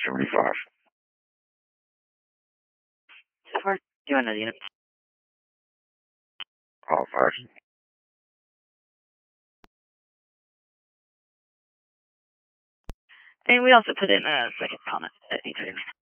$275. For 200 units. All five. And we also put in a second comment at 830.